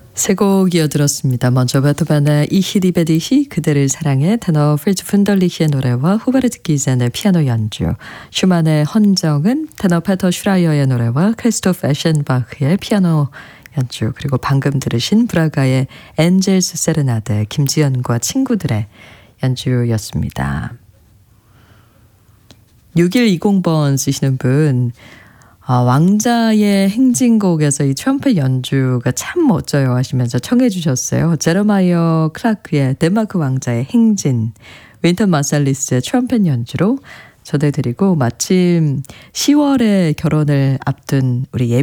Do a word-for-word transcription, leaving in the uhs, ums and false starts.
세 곡 이어들었습니다. 먼저 베토벤의 이히디베디히 그대를 사랑해 테너 프리츠 푼덜리히의 노래와 후베르트 기젠의 피아노 연주, 슈만의 헌정은 테너 페터 슈라이어의 노래와 크리스토프 에셴바흐의 피아노 연주, 그리고 방금 들으신 브라가의 엔젤스 세레나데 김지연과 친구들의 연주였습니다. 육일이공 번 쓰시는 분, 아, 왕자의 행진곡에서 이 트럼펫 연주가 참 멋져요 하시면서 청해 주셨어요. 제러마이어 클라크의 덴마크 왕자의 행진, 윈턴 마살리스의 트럼펫 연주로 전해드리고, 마침 시월에 결혼을 앞둔 우리